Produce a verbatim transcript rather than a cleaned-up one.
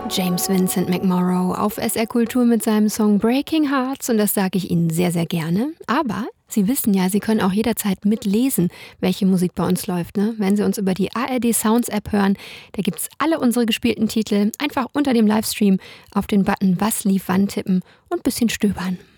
James Vincent McMorrow auf S R Kultur mit seinem Song Breaking Hearts, und das sage ich Ihnen sehr, sehr gerne. Aber Sie wissen ja, Sie können auch jederzeit mitlesen, welche Musik bei uns läuft, ne? Wenn Sie uns über die A R D Sounds App hören, da gibt's alle unsere gespielten Titel. Einfach unter dem Livestream auf den Button Was lief wann tippen und ein bisschen stöbern.